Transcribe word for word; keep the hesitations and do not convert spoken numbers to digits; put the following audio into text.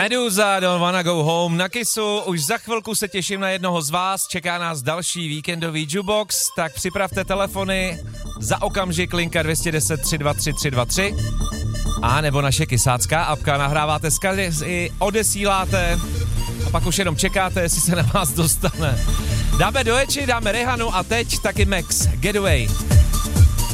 Meduza, Don't Wanna Go Home na Kissu. Už za chvilku se těším na jednoho z vás. Čeká nás další víkendový jukebox, tak připravte telefony. Za okamžik linka dvě jedna deset, tři dva tři, tři dva tři. A nebo naše kysácká apka. Nahráváte skazy, odesíláte a pak už jenom čekáte, jestli se na vás dostane. Dáme do Eči, dáme Rehanu a teď taky Max. Getaway.